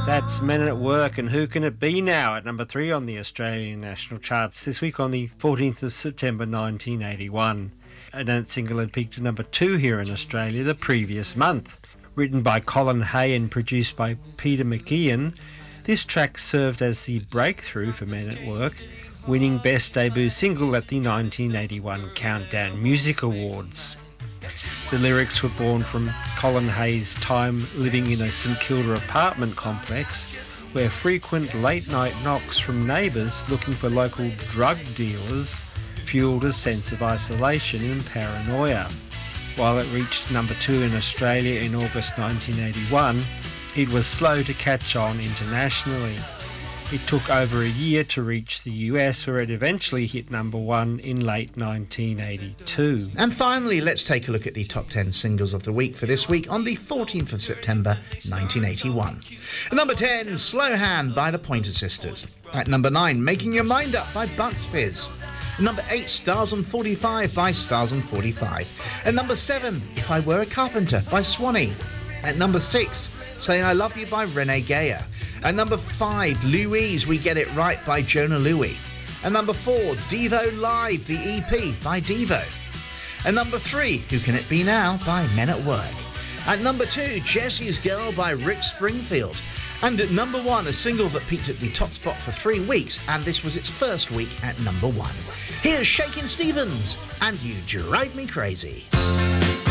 That's Men at Work, and Who Can It Be Now at number 3 on the Australian national charts this week on the 14th of September 1981. And that single had peaked at number 2 here in Australia the previous month. Written by Colin Hay and produced by Peter McKeon, this track served as the breakthrough for Men at Work, winning Best Debut Single at the 1981 Countdown Music Awards. The lyrics were born from Colin Hay's time living in a St Kilda apartment complex where frequent late-night knocks from neighbours looking for local drug dealers fuelled a sense of isolation and paranoia. While it reached number 2 in Australia in August 1981, it was slow to catch on internationally. It took over a year to reach the US, where it eventually hit number 1 in late 1982. And finally, let's take a look at the top 10 singles of the week for this week on the 14th of September 1981. At number 10, Slow Hand by the Pointer Sisters. At number 9, Making Your Mind Up by Bucks Fizz. At number 8, Stars on 45 by Stars on 45. At number 7, If I Were a Carpenter by Swanee. At number 6, Say I Love You by Renee Geyer. At number 5, Louise, We Get It Right by Jonah Louie. At number 4, Devo Live, the EP by Devo. At number 3, Who Can It Be Now by Men at Work. At number 2, Jesse's Girl by Rick Springfield. And at number 1, a single that peaked at the top spot for 3 weeks, and this was its first week at number 1. Here's Shakin' Stevens and You Drive Me Crazy.